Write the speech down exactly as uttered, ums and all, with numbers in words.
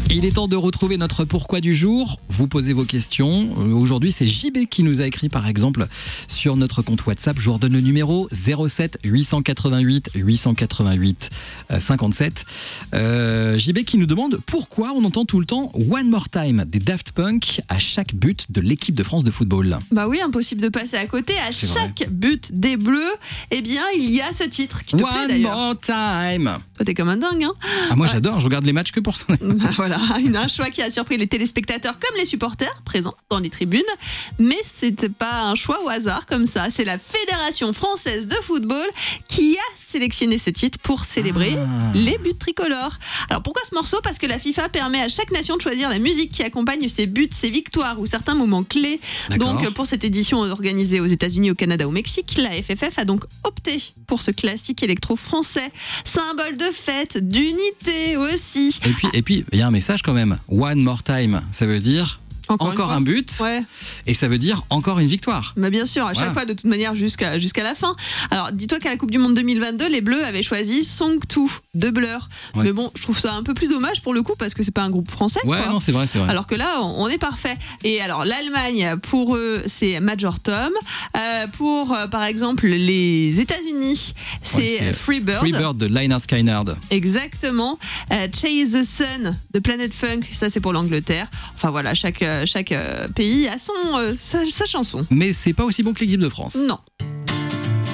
Il est temps de retrouver notre pourquoi du jour. Vous posez vos questions. Aujourd'hui, c'est J B qui nous a écrit par exemple sur notre compte WhatsApp. Je vous redonne le numéro zéro sept huit cent quatre-vingt-huit huit cent quatre-vingt-huit cinquante-sept. Euh, J B qui nous demande pourquoi on entend tout le temps One More Time des Daft Punk à chaque but de l'équipe de France de football. Bah oui, impossible de passer à côté. À C'est chaque but des Bleus, eh bien, il y a ce titre qui te plaît One d'ailleurs. More Time. Toi, t'es comme un dingue, hein. Ah, moi j'adore, je regarde les matchs que pour ça. Bah voilà, un choix qui a surpris les téléspectateurs comme les supporters présents dans les tribunes. Mais c'était pas un choix au hasard comme ça. C'est la Fédération française de football qui a sélectionné ce titre pour célébrer Ah. les buts tricolores. Alors pourquoi ce morceau ? Parce que la FIFA permet à chaque nation de choisir la musique qui accompagne ses buts, ses victoires ou certains moments clés. D'accord. Donc pour cette édition organisée aux États-Unis, au Canada, au Mexique, la F F F a donc opté pour ce classique électro français, symbole de fête, d'unité aussi. Et puis, et puis, il y a un message quand même. One more time, ça veut dire Encore encore, une fois. un but, Ouais. et ça veut dire encore une victoire. Bah bien sûr, à chaque Voilà. fois, de toute manière, jusqu'à jusqu'à la fin. Alors, dis-toi qu'à la Coupe du Monde deux mille vingt-deux, les Bleus avaient choisi Song deux de Blur. Ouais. Mais bon, je trouve ça un peu plus dommage pour le coup, parce que c'est pas un groupe français. Ouais, quoi. non, c'est vrai, c'est vrai. Alors que là, on on est parfait. Et alors, l'Allemagne, pour eux, c'est Major Tom. Euh, pour, euh, par exemple, les États-Unis, c'est Ouais, c'est Freebird. Freebird de Lynyrd Skynyrd. Exactement. Euh, Chase the Sun de Planet Funk, ça c'est pour l'Angleterre. Enfin voilà, chaque, euh, chaque euh, pays a son, euh, sa, sa chanson. Mais c'est pas aussi bon que l'équipe de France. Non.